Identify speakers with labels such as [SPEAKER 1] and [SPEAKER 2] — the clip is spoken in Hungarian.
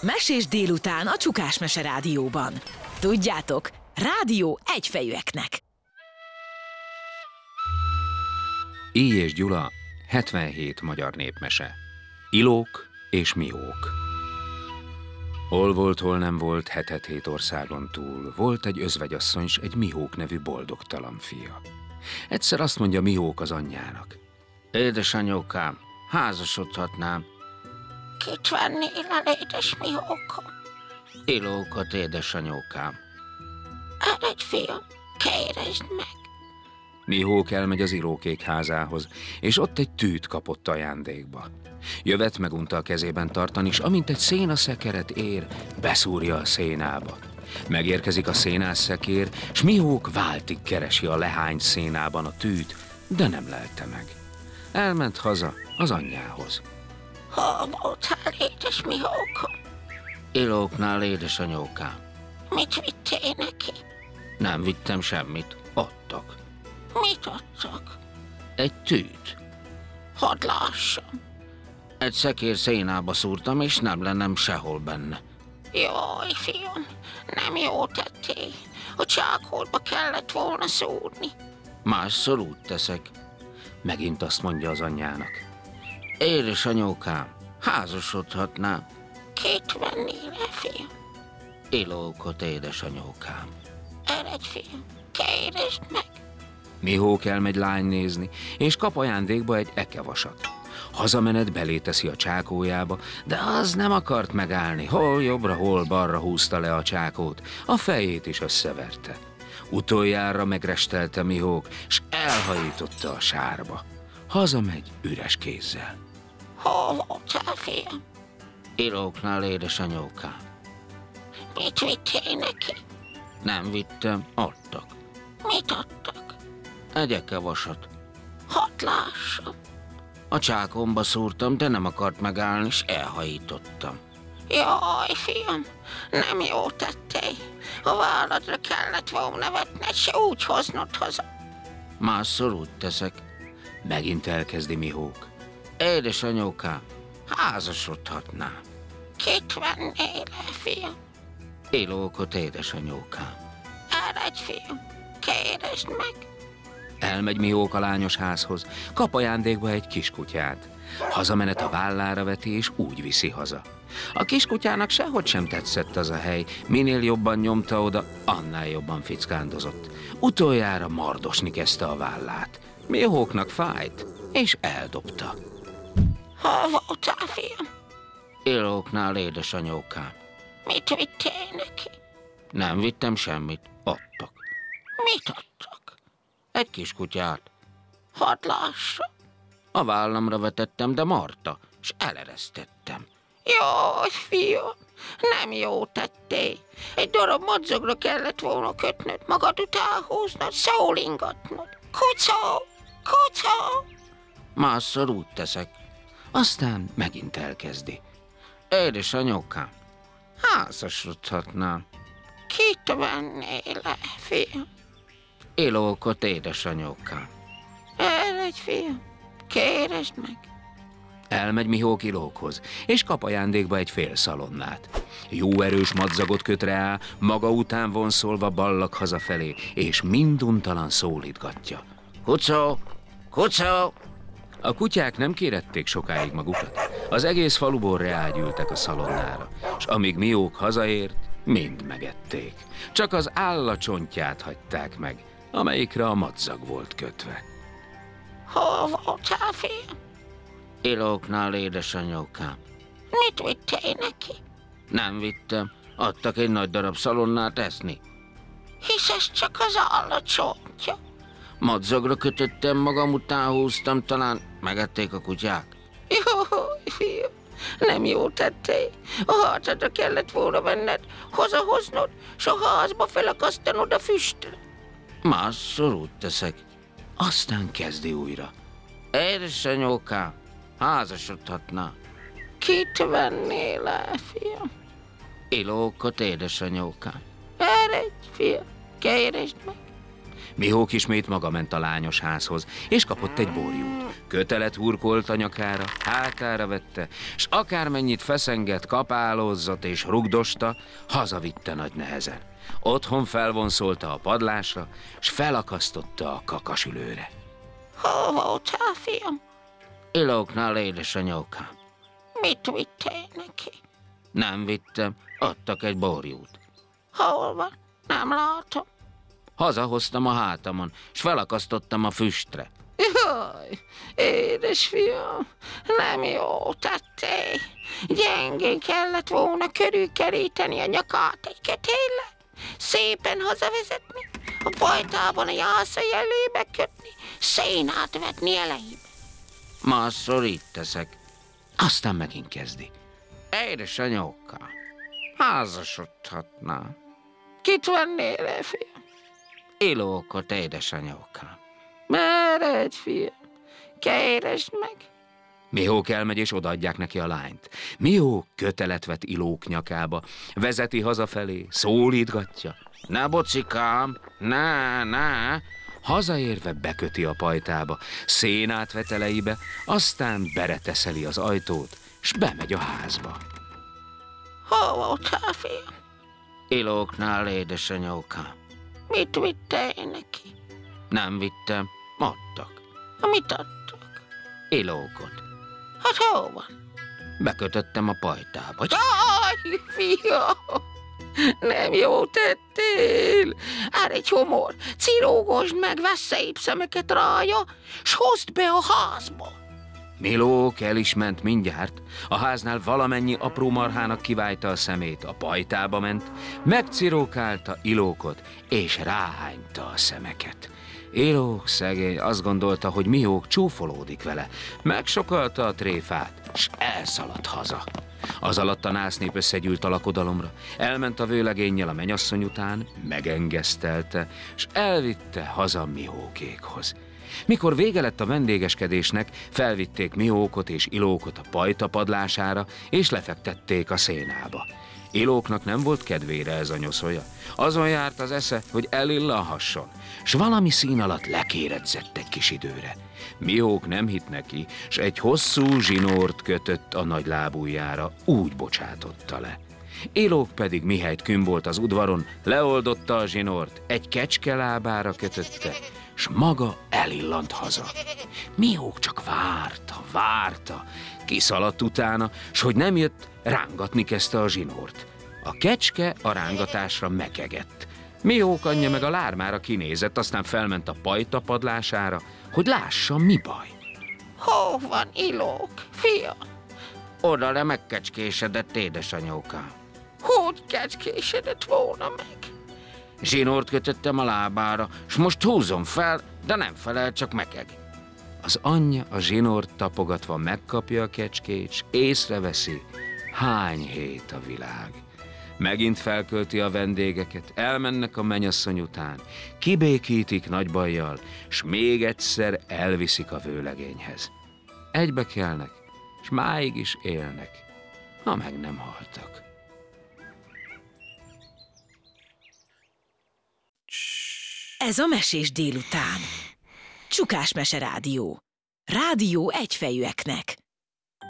[SPEAKER 1] Mesés délután a Csukás Mese Rádióban. Tudjátok, rádió egyfejűeknek.
[SPEAKER 2] Íj és Gyula, 77 magyar népmese. Ilók és Mihók. Hol volt, hol nem volt, hetet hét országon túl. Volt egy özvegyasszony s egy Mihók nevű boldogtalan fia. Egyszer azt mondja Mihók az anyjának: édesanyókám, házasodhatnám.
[SPEAKER 3] Kit vennél el, édes Mihókom?
[SPEAKER 2] Ilókot, édesanyókám.
[SPEAKER 3] Eredj, fiam, kéresd meg.
[SPEAKER 2] Mihók elmegy az Ilókék házához, és ott egy tűt kapott ajándékba. Jövet megunta a kezében tartani, és amint egy szénaszekeret ér, beszúrja a szénába. Megérkezik a szénászekér, s Mihók váltig keresi a lehány szénában a tűt, de nem lelte meg. Elment haza az anyjához.
[SPEAKER 3] Hol voltál, édes Mihókom?
[SPEAKER 2] Ilóknál, édesanyókám.
[SPEAKER 3] Mit vittél neki?
[SPEAKER 2] Nem vittem semmit, adtak.
[SPEAKER 3] Mit adtak?
[SPEAKER 2] Egy tűt.
[SPEAKER 3] Hadd lássam.
[SPEAKER 2] Egy szekér szénába szúrtam, és nem lennem sehol benne.
[SPEAKER 3] Jaj, fiam, nem jó tettél. A csákolba kellett volna szúrni.
[SPEAKER 2] Másszor úgy teszek. Megint azt mondja az anyjának: édesanyókám, házasodhatnám.
[SPEAKER 3] Kit vennél el, fiam?
[SPEAKER 2] Ilókot, édesanyókám.
[SPEAKER 3] Eredj, fiam, kéresd meg.
[SPEAKER 2] Mihók elmegy lány nézni, és kap ajándékba egy ekevasat. Hazamenet belé teszi a csákójába, de az nem akart megállni. Hol jobbra, hol balra húzta le a csákót, a fejét is összeverte. Utoljára megrestelte Mihók, s elhajította a sárba. Hazamegy üres kézzel.
[SPEAKER 3] Hol voltál, fiam?
[SPEAKER 2] Ilóknál, édesanyókám.
[SPEAKER 3] Mit vittél neki?
[SPEAKER 2] Nem vittem, adtak.
[SPEAKER 3] Mit adtak?
[SPEAKER 2] Egy ekevasat.
[SPEAKER 3] Hadd lássam.
[SPEAKER 2] A csákomba szúrtam, de nem akart megállni, s elhajítottam.
[SPEAKER 3] Jaj, fiam, nem jó tettél. A válladra kellett volna vetned, se úgy hoznod haza.
[SPEAKER 2] Másszor úgy teszek. Megint elkezdi Mihók. Édesanyókám, házasodhatnám.
[SPEAKER 3] Kit vennél el, fiam?
[SPEAKER 2] Ilókot, édesanyókám.
[SPEAKER 3] Eredj, fiam, kéresd meg.
[SPEAKER 2] Elmegy Mihók a lányos házhoz, kap ajándékba egy kiskutyát. Hazamenet a vállára veti, és úgy viszi haza. A kiskutyának sehogy sem tetszett az a hely, minél jobban nyomta oda, annál jobban fickándozott. Utoljára mardosni kezdte a vállát. Mihóknak fájt, és eldobta.
[SPEAKER 3] Hol voltál, fiam?
[SPEAKER 2] Ilóknál, édesanyókám.
[SPEAKER 3] Mit vittél neki?
[SPEAKER 2] Nem vittem semmit, adtak.
[SPEAKER 3] Mit adtak?
[SPEAKER 2] Egy kiskutyát.
[SPEAKER 3] Hadd lássam.
[SPEAKER 2] A vállamra vetettem, de marta, s eleresztettem.
[SPEAKER 3] Jaj, fiam, nem jó tettél. Egy darab madzagra kellett volna kötnöd, magad után húznod, szólingatnod. Kucó, kucó.
[SPEAKER 2] Másszor úgy teszek. Aztán megint elkezdi. Édesanyókám, házasodhatnám.
[SPEAKER 3] Kit vennél el, fiam?
[SPEAKER 2] Ilókot, édesanyókám.
[SPEAKER 3] Eredj, fiam, kéresd meg.
[SPEAKER 2] Elmegy Mihók Ilókhoz, és kap ajándékba egy fél szalonnát. Jó erős madzagot köt rá, maga után vonszolva ballag hazafelé, és minduntalan szólítgatja. Kucó, kucó! A kutyák nem kérették sokáig magukat. Az egész faluból reágyültek a szalonnára, s amíg Mihók hazaért, mind megették. Csak az állacsontját hagyták meg, amelyikre a madzag volt kötve.
[SPEAKER 3] Hol voltál, fiam?
[SPEAKER 2] Ilóknál, édesanyókám.
[SPEAKER 3] Mit vittél neki?
[SPEAKER 2] Nem vittem, adtak egy nagy darab szalonnát eszni.
[SPEAKER 3] Hisz ez csak az állacsontja.
[SPEAKER 2] Madzagra kötöttem, magam után húztam, talán megették a kutyák.
[SPEAKER 3] Jaj, fiam, nem jó tettél. A hátadra kellett volna venned, hazahoznod, s a házba felakasztanod a füstre.
[SPEAKER 2] Másszor úgy teszek. Aztán kezdi újra. Édesanyókám, házasodhatná.
[SPEAKER 3] Kit vennél el, fiam?
[SPEAKER 2] Ilókot, édesanyókám.
[SPEAKER 3] Eredj, fiam, kéresd meg.
[SPEAKER 2] Mihók ismét maga ment a lányos házhoz, és kapott egy borjút. Kötelet hurkolt a nyakára, hátára vette, s akármennyit feszengett, kapálózott és rugdosta, hazavitte nagy nehezen. Otthon felvonszolta a padlásra, s felakasztotta a kakasülőre.
[SPEAKER 3] Hol voltál, fiam?
[SPEAKER 2] Ilóknál, édesanyókám.
[SPEAKER 3] Mit vittél neki?
[SPEAKER 2] Nem vittem, adtak egy borjút.
[SPEAKER 3] Hol van? Nem látom.
[SPEAKER 2] Hazahoztam a hátamon, s felakasztottam a füstre.
[SPEAKER 3] Jaj, édesfiam, nem jó tettél. Gyengén kellett volna körülkeríteni a nyakát egy kötéllel, szépen hazavezetni, a pajtában a jászai elébe kötni, szénát vetni elejébe.
[SPEAKER 2] Másszor így teszek. Aztán megint kezdi. Édesanyókám, házasodhatnám.
[SPEAKER 3] Kit vennél el, fiam?
[SPEAKER 2] Ilókot, édesanyókám.
[SPEAKER 3] Meredj, fiam, keresd meg.
[SPEAKER 2] Mihók elmegy, és odaadják neki a lányt. Mihók kötelet vet Ilók nyakába, vezeti hazafelé, szólítgatja. Ne, bocikám, ne. Hazaérve beköti a pajtába, szénát vet elejébe, aztán bereteszeli az ajtót, s bemegy a házba.
[SPEAKER 3] Hol voltál, fiam?
[SPEAKER 2] Ilóknál, édesanyókám.
[SPEAKER 3] Mit vittél neki?
[SPEAKER 2] Nem vittem, adtak.
[SPEAKER 3] Mit adtak?
[SPEAKER 2] Ilókot.
[SPEAKER 3] Hát hol van?
[SPEAKER 2] Bekötöttem a pajtába.
[SPEAKER 3] Jaj, fiam! Nem jó tettél! Erre egy homor, cirógosd meg, vesz szép szemeket rája, s hozd be a házba!
[SPEAKER 2] Milók el is ment mindjárt, a háznál valamennyi apró marhának kiválta a szemét, a pajtába ment, megcirókálta Ilókot, és ráhányta a szemeket. Ilók szegény azt gondolta, hogy Mihók csúfolódik vele, megsokalta a tréfát, s elszaladt haza. Az alatt a násznép összegyűlt a lakodalomra, elment a vőlegénnyel a menyasszony után, megengesztelte, s elvitte haza Mihókékhoz. Mikor vége lett a vendégeskedésnek, felvitték Mihókot és Ilókot a pajta padlására, és lefektették a szénába. Ilóknak nem volt kedvére ez a nyoszolja. Azon járt az esze, hogy elillanhasson, s valami szín alatt lekéredzett egy kis időre. Mihók nem hitt neki, s egy hosszú zsinórt kötött a nagy lábujjára, úgy bocsátotta le. Ilók pedig mihelyt künn volt az udvaron, leoldotta a zsinort, egy kecske lábára kötötte, s maga elillant haza. Mihók csak várta, kiszaladt utána, s hogy nem jött, rángatni kezdte a zsinórt. A kecske a rángatásra mekegett. Mihók anyja meg a lármára kinézett, aztán felment a pajta padlására, hogy lássa, mi baj.
[SPEAKER 3] Hol van Ilók, fiam?
[SPEAKER 2] Oda le megkecskésedett, édesanyókám.
[SPEAKER 3] Hogy kecskésedett volna meg?
[SPEAKER 2] Zsinórt kötöttem a lábára, s most húzom fel, de nem felel, csak mekeg. Az anyja a zsinórt tapogatva megkapja a kecskét, s észreveszi, hány hét a világ. Megint felkölti a vendégeket, elmennek a mennyasszony után, kibékítik nagy bajjal, s még egyszer elviszik a vőlegényhez. Egybe kelnek, s máig is élnek, ha meg nem haltak.
[SPEAKER 1] Ez a Mesés délután. Csukás Mese Rádió. Rádió egyfejűeknek.